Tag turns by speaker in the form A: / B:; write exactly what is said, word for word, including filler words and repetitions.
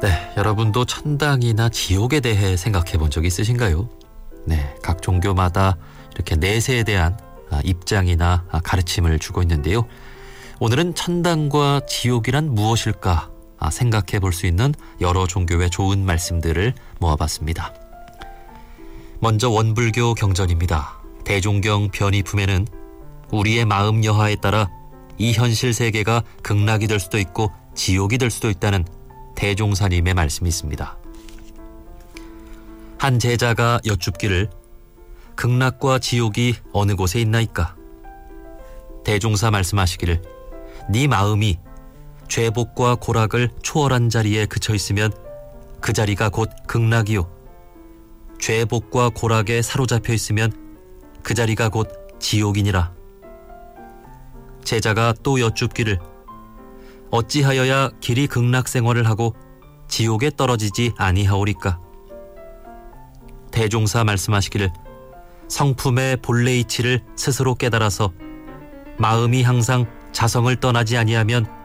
A: 네, 여러분도 천당이나 지옥에 대해 생각해 본 적 있으신가요? 네, 각 종교마다 이렇게 내세에 대한 입장이나 가르침을 주고 있는데요. 오늘은 천당과 지옥이란 무엇일까 생각해 볼 수 있는 여러 종교의 좋은 말씀들을 모아봤습니다. 먼저 원불교 경전입니다. 대종경 변이품에는 우리의 마음 여하에 따라 이 현실 세계가 극락이 될 수도 있고 지옥이 될 수도 있다는 대종사님의 말씀이 있습니다. 한 제자가 여쭙기를 극락과 지옥이 어느 곳에 있나이까? 대종사 말씀하시기를 네 마음이 죄복과 고락을 초월한 자리에 그쳐 있으면 그 자리가 곧 극락이요, 죄복과 고락에 사로잡혀 있으면 그 자리가 곧 지옥이니라. 제자가 또 여쭙기를 어찌하여야 길이 극락 생활을 하고 지옥에 떨어지지 아니하오리까? 대종사 말씀하시기를 성품의 본래 이치를 스스로 깨달아서 마음이 항상 자성을 떠나지 아니하면